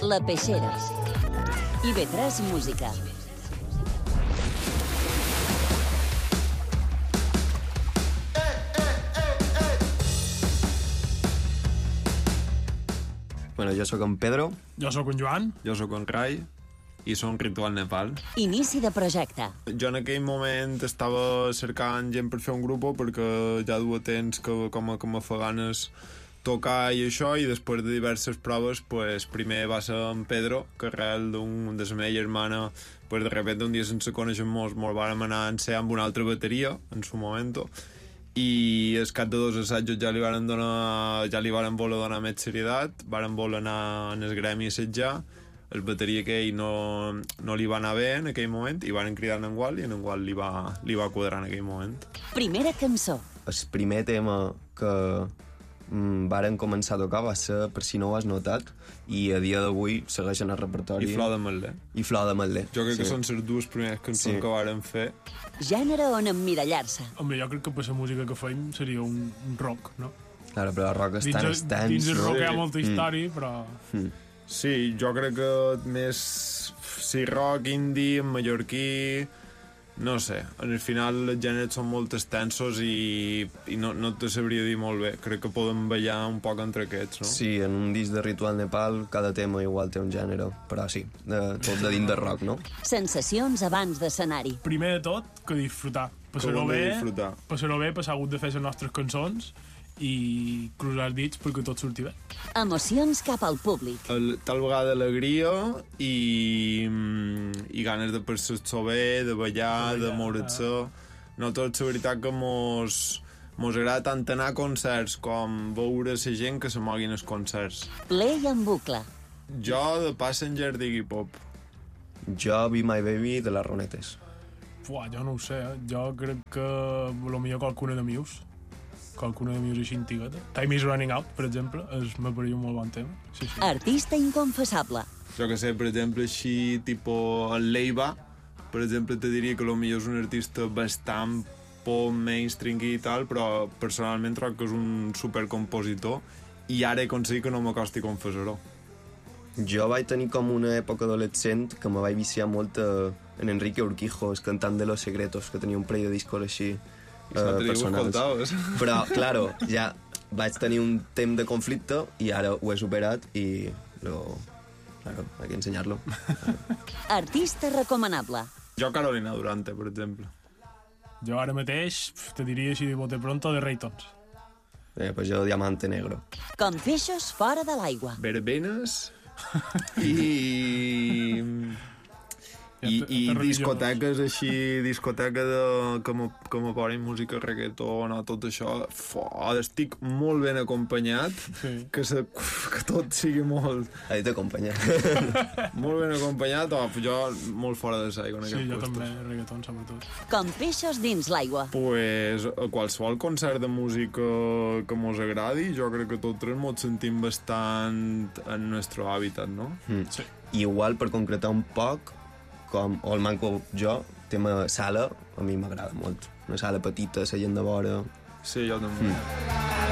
La Peixera. IB3 Música. Bueno, jo sóc en Pedro. Jo sóc en Joan. Jo sóc en Rai i som Ritual Nepal. Inici de projecte. Jo en aquell moment estava cercant gent per fer un grup perquè ja duia temps que com a fa ganes tocar i això, i després de diverses proves pues, primer va ser en Pedro, que arrel de la meva germana pues, de repente un dia sense conèixer-nos molt vàrem anar a ensenyar amb una altra bateria en su moment, i al cap de 2 assajos ja li varen voler donar més serietat, varen voler anar en el gremi a assetjar. El bateria que ell no li va anar bé en aquell moment i van cridar en Gual, i en Gual li va quadrar en aquell moment. Primera cançó. El primer tema que varen començar a tocar va ser Per si no ho has notat, i a dia d'avui segueixen el repertori. I Flor de Matler. I Flor de Matler. Jo crec que són les dues primeres cançons que varen fer. Gènere on emmirallar-se. Home, jo crec que per la música que feim seria un rock, no? Claro, però el rock és tan extens. Dins el rock hi ha Sí. molta història, però... Sí, jo crec que més si rock, indie, mallorquí, no sé, al final els gèneres són molt extensos i no te sabria dir molt bé. Crec que podem ballar un poc entre aquests, no? Sí, en un disc de Ritual Nepal cada tema igual té un gènere, però sí, tot de dins de rock, no? Sensacions abans d'escenari. Primer de tot, que disfrutar. Passar-ho bé, passar hagut de fer les nostres cançons i cruzar els dits perquè tot surti bé. Emocions cap al públic. Tal vegada alegria i ganes de passar-s'ho bé, de ballar, de moure's-se. No tot, la veritat que mos agrada tant anar a concerts com veure la gent que se moguin als concerts. Play en bucle. Jo de Passenger d'Iggy Pop. Jo Be My Baby de les Ronetes. Fuà, jo no ho sé, Jo crec que potser qualcuna de Muse. Qualcuna de Muse així antigueta. Time is Running Out, per exemple, m'apareix un molt bon tema. Sí. Artista inconfessable. Jo que sé, per exemple, així, tipo el Leiva, per exemple, te diria que potser és un artista bastant pop, mainstream i tal, però personalment trobo que és un supercompositor i ara he aconseguit que no m'acosti confessar-ho. Jo vaig tenir com una època adolescent que me vaig viciar molt en Enrique Urquijo, el cantant de Los Secretos, que tenia un parell de discos així personals. Però, claro, ja vaig tenir un temps de conflicte i ara ho he superat i claro, hay que ensenyar-lo. Artista recomanable. Jo Carolina Durante, per exemple. Jo ara mateix te diria si bote pronto de Raytons. Pues jo Diamante Negro. Com peixos fora de l'aigua. Verbenes i discoteques així, discoteca que me posin música reggaeton o tot això, estic molt ben acompanyat, que tot sigui molt... Ahí t'acompanya. Molt ben acompanyat, jo molt fora de l'aigua. Sí, jo també, reggaeton sobretot. Com peixos dins l'aigua. Pues a qualsevol concert de música que mos agradi, jo crec que tots mos sentim bastant en el nostre hàbitat, no? Sí. Igual, per concretar un poc, com el manco jo, tema sala, a mi m'agrada molt. Una sala petita, la gent de vora... Sí, jo també.